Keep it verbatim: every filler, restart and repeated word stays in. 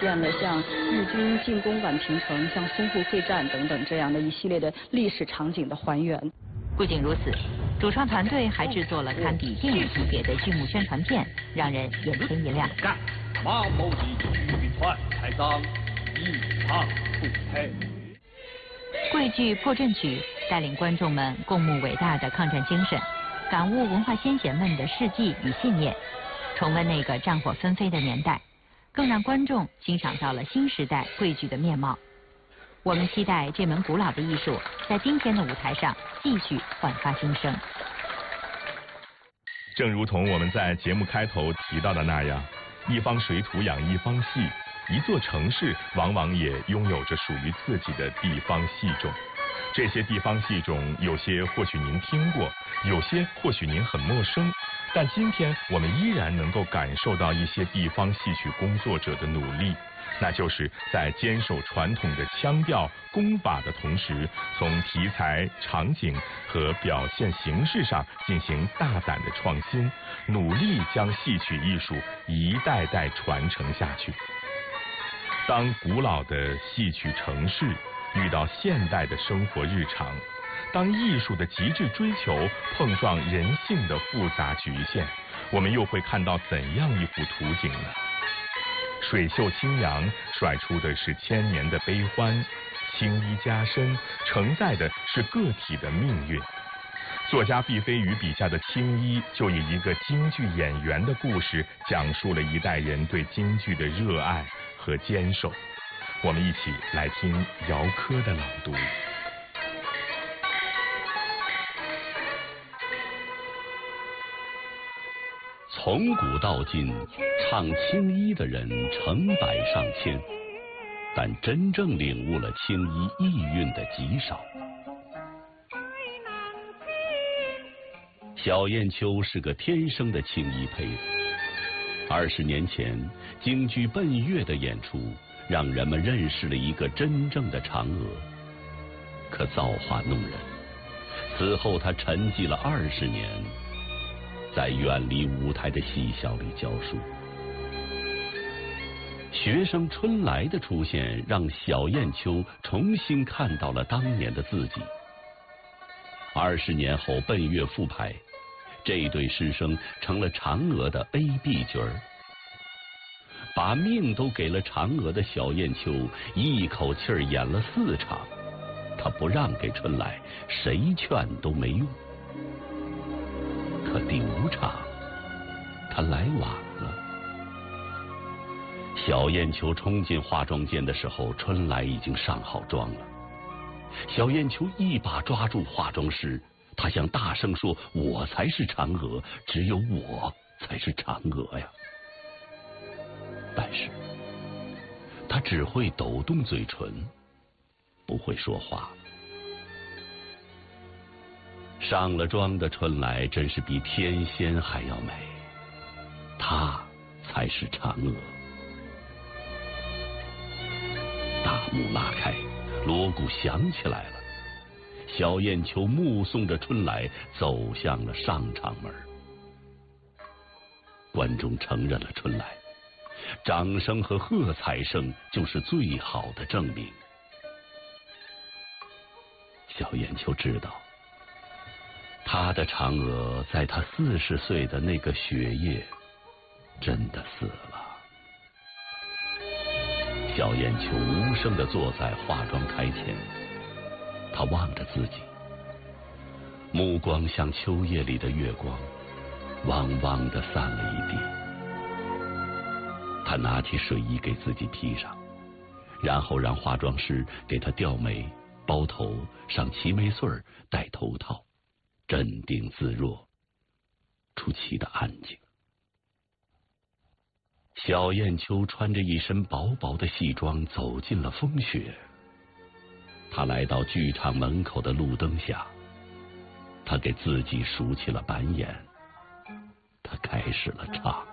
现了像日军进攻宛平城、像淞沪会战等等这样的一系列的历史场景的还原。 不仅如此，主创团队还制作了堪比电影级别的剧目宣传片，让人眼前一亮。 干，马某的御兵团排长一场不配。 桂剧《破阵曲》带领观众们共沐伟大的抗战精神，感悟文化先贤们的事迹与信念，重温那个战火纷飞的年代，更让观众欣赏到了新时代桂剧的面貌。我们期待这门古老的艺术在今天的舞台上继续焕发新生。 正如同我们在节目开头提到的那样，一方水土养一方戏，一座城市往往也拥有着属于自己的地方戏种。这些地方戏种有些或许您听过，有些或许您很陌生，但今天我们依然能够感受到一些地方戏曲工作者的努力，那就是在坚守传统的腔调功法的同时，从题材场景和表现形式上进行大胆的创新，努力将戏曲艺术一代代传承下去。当古老的戏曲程式遇到现代的生活日常，当艺术的极致追求碰撞人性的复杂局限，我们又会看到怎样一幅图景呢？水袖轻扬甩出的是千年的悲欢，青衣加身承载的是个体的命运。作家毕飞宇笔下的青衣，就以一个京剧演员的故事，讲述了一代人对京剧的热爱和坚守。我们一起来听姚科的朗读。 从古到今，唱青衣的人成百上千，但真正领悟了青衣意蕴的极少。小燕秋是个天生的青衣胚子。二十年前，京剧奔月的演出让人们认识了一个真正的嫦娥。可造化弄人，此后他沉寂了二十年，在远离舞台的戏校里教书。学生春来的出现，让小燕秋重新看到了当年的自己。二十年后奔月复排，这对师生成了嫦娥的 A B 角儿。把命都给了嫦娥的小燕秋，一口气儿演了四场，他不让给春来，谁劝都没用。可第五场，他来晚了。小燕秋冲进化妆间的时候，春来已经上好妆了。小燕秋一把抓住化妆师，他想大声说：“我才是嫦娥，只有我才是嫦娥呀！”但是，他只会抖动嘴唇，不会说话。上了妆的春来真是比天仙还要美，她才是嫦娥。大幕拉开，锣鼓响起来了。小燕秋目送着春来走向了上场门。观众承认了春来，掌声和喝彩声就是最好的证明。小燕秋知道，他的嫦娥在他四十岁的那个雪夜真的死了。小燕秋无声地坐在化妆台前，他望着自己，目光像秋夜里的月光，汪汪地散了一地。他拿起睡衣给自己披上，然后让化妆师给他吊眉、包头、上齐眉穗、戴头套，镇定自若，出奇的安静。小燕秋穿着一身薄薄的戏装走进了风雪。他来到剧场门口的路灯下，他给自己竖起了板眼，他开始了唱。